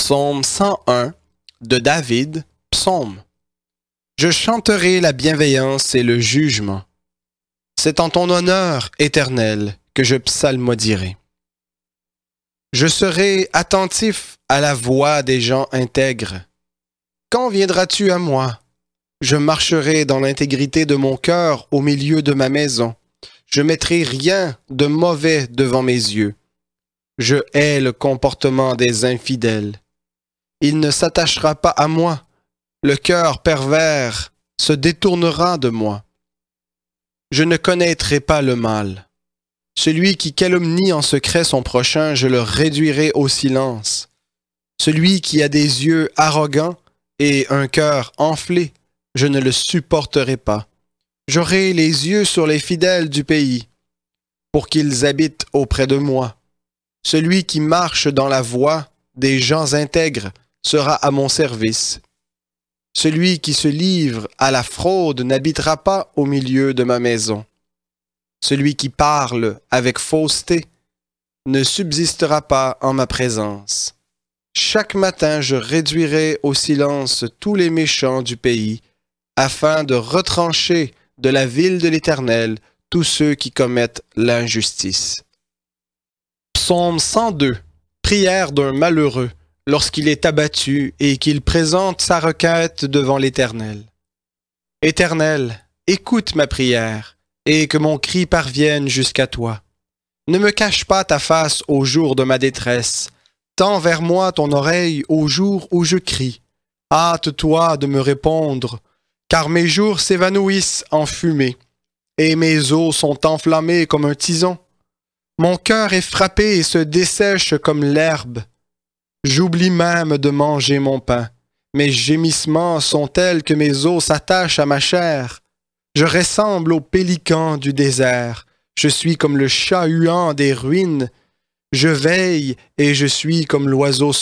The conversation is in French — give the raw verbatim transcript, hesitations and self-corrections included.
Psaume cent un de David, Psaume. Je chanterai la bienveillance et le jugement. C'est en ton honneur, Éternel, que je psalmodierai. Je serai attentif à la voix des gens intègres. Quand viendras-tu à moi? Je marcherai dans l'intégrité de mon cœur au milieu de ma maison. Je mettrai rien de mauvais devant mes yeux. Je hais le comportement des infidèles. Il ne s'attachera pas à moi. Le cœur pervers se détournera de moi. Je ne connaîtrai pas le mal. Celui qui calomnie en secret son prochain, je le réduirai au silence. Celui qui a des yeux arrogants et un cœur enflé, je ne le supporterai pas. J'aurai les yeux sur les fidèles du pays, pour qu'ils habitent auprès de moi. Celui qui marche dans la voie des gens intègres sera à mon service. Celui qui se livre à la fraude n'habitera pas au milieu de ma maison. Celui qui parle avec fausseté ne subsistera pas en ma présence. Chaque matin, je réduirai au silence tous les méchants du pays, afin de retrancher de la ville de l'Éternel tous ceux qui commettent l'injustice. Psaume cent deux. Prière d'un malheureux lorsqu'il est abattu et qu'il présente sa requête devant l'Éternel. Éternel, écoute ma prière et que mon cri parvienne jusqu'à toi. Ne me cache pas ta face au jour de ma détresse. Tends vers moi ton oreille au jour où je crie. Hâte-toi de me répondre, car mes jours s'évanouissent en fumée, et mes os sont enflammés comme un tison. Mon cœur est frappé et se dessèche comme l'herbe. J'oublie même de manger mon pain. Mes gémissements sont tels que mes os s'attachent à ma chair. Je ressemble au pélican du désert. Je suis comme le chat-huant des ruines. Je veille et je suis comme l'oiseau